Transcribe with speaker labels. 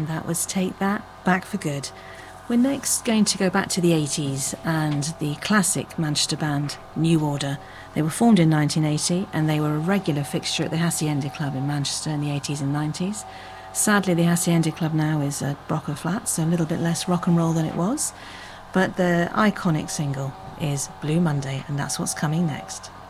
Speaker 1: and that was Take That, Back for Good. We're next going to go back to the 80s and the classic Manchester band, New Order. They were formed in 1980 and they were a regular fixture at the Hacienda Club in Manchester in the 80s and 90s. Sadly, the Hacienda Club now is at Brocca Flats, so a little bit less rock and roll than it was. But the iconic single is Blue Monday, and that's what's coming next.